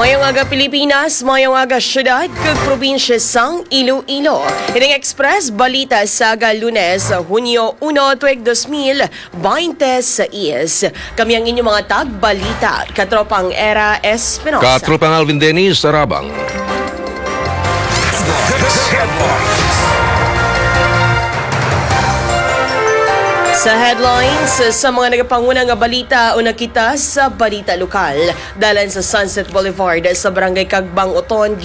Mayong aga Pilipinas, mayong aga syudad, kag probinsya sang Iloilo. Ining Express balita sa Lunes, Hunyo 1, tuig 2026. Kami ang inyong mga tagbalita. Katropang Era Espinosa. Katropang Alvin Dennis Sarabang. Sa headlines, sa mga nagapangunang nga balita o nakita sa balita lokal, dalan sa Sunset Boulevard sa Barangay Kagbang Oton,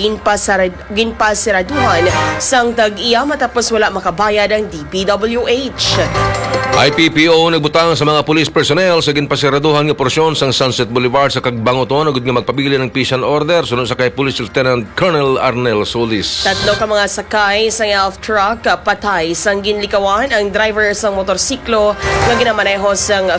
ginpasiraduhan sang tag-iya matapos wala makabayad ang DPWH. IPPO nagbutang sa mga police personnel sa ginpasiraduhan nga porsyon sang Sunset Boulevard sa Kagbang Oton agud nga magpabili ng peace and order sunod sa kay Police Lieutenant Colonel Arnel Solis. Tatlo ka mga sakay sa elf truck patay sang ginlikawan ang driver sang motorsiklo nga ginamaneho sang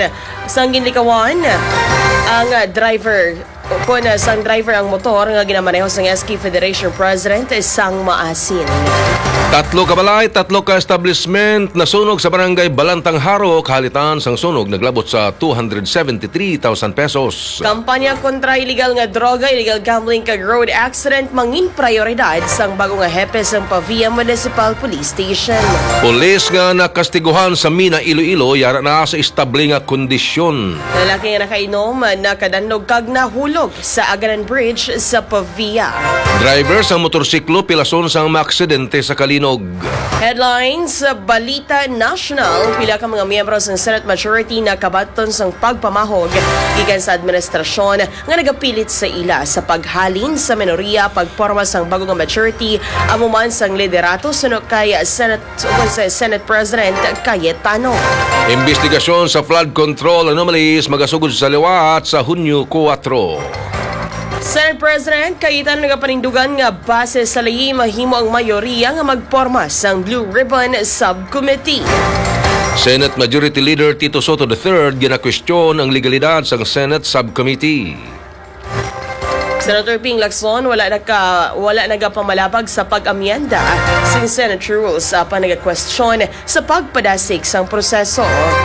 ginlikawan ang driver sang driver ang motor nga ginamaneho sang SK Federation President sang Maasin. Tatlo ka balay, tatlo ka establishment na sunog sa barangay Balantang Harok, halitan sang sunog naglabot sa 273,000 pesos. Kampanya kontra illegal nga droga, illegal gambling kag road accident mangin prioridad sang bago nga hepe sang Pavia Municipal Police Station. Pulis nga nakastiguhan sa Mina, Iloilo, yara na sa estable nga kondisyon. Lalaki nga nakainom, nakadanlog kag nahulog sa Agaran Bridge sa Pavia. Driver sa motorsiklo pilason sang maaksidente sa Kalinog. Headlines sa Balita National, pila ka mga miyembro ng Senate majority na kabaton sang pagpamahog gikan sa administrasyon nga nagapilit sa ila sa paghalin sa minoriya pagporma sang bago nga majority amuman sang liderato sunod kay Senate President Cayetano. Investigasyon sa flood control anomalies magasugod sa liwat sa Hunyo 4. Senate President Cayetano nagapanindugan nga base sa layi mahimo ang mayoriya nga magporma sang Blue Ribbon Subcommittee. Senate Majority Leader Tito Soto III ginakwestiyon ang legalidad sang Senate Subcommittee. Senator Ping Lacson wala nagapamalabag sa pag-amyenda sa Senate rules apan nagakwestiyon sa pagpadasig sang proseso.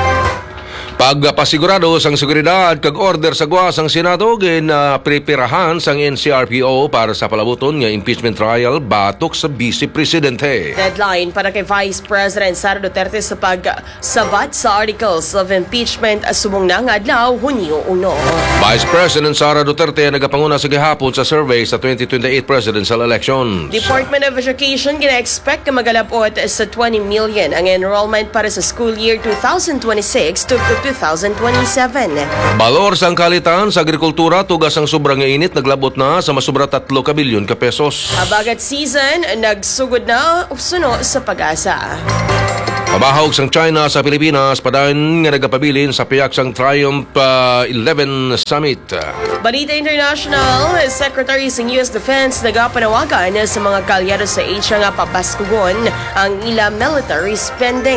Pagpasigurado sang seguridad kag order sa gawas ang Senado preparahan sang NCRPO para sa palabuton nga impeachment trial batok sa Vice Presidente. Deadline para kay Vice President Sara Duterte sa pagsabat sa articles of impeachment subong na nga adlaw Hunyo 1. Vice President Sara Duterte nagapanguna sa gihapon sa survey sa 2028 presidential elections. Department of Education gina-expect na magalapot sa 20 million ang enrollment para sa school year 2026 to 2027. Balor sang kalitan sa agrikultura tugas ang sobrang init naglabot na sa masubra 3 bilyon ka pesos. Habagat season nagsugod na upsuno sa pag-asa. Pabahog sang China sa Pilipinas padayon nga nagapabilin sa piyak sang Triumph 11 Summit. Balita International, Secretary ng US Defense nagapanawagan sa mga kalyado sa Asia nga papaskugon ang ila military spending.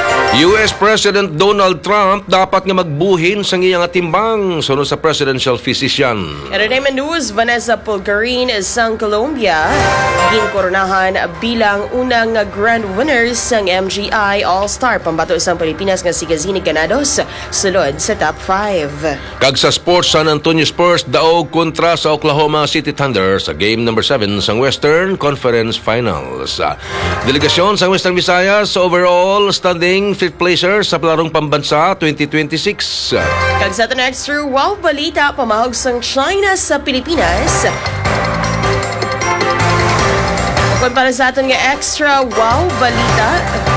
US President Donald Trump dapat nga magbuhin sang iyang timbang sunod sa presidential physician. Entertainment news, Vanessa Pulgarin sang Colombia ginkoronahan bilang unang grand winners sang MGI All-Star pambato sang Pilipinas nga si Gazini Ganados sulod sa top 5. Kag sa sports, San Antonio Spurs daog kontra sa Oklahoma City Thunder sa game number 7 sang Western Conference Finals. Delegasyon sang Western Visayas overall standing 5th placer sa palarong pambansa 2026. Kag sa next true wow balita pamahog sang China sa Pilipinas. Kung para sa aton nga extra wow balita,